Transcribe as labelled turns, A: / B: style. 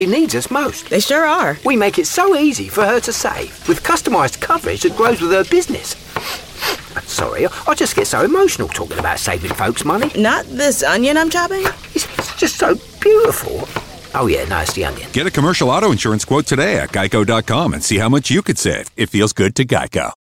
A: She needs us most.
B: They sure are.
A: We make it so easy for her to save, with customised coverage that grows with her business. Sorry, I just get so emotional talking about saving folks money.
B: Not this onion I'm chopping?
A: It's just so beautiful. Oh yeah, no, it's the onion.
C: Get a commercial auto insurance quote today at Geico.com and see how much you could save. It feels good to Geico.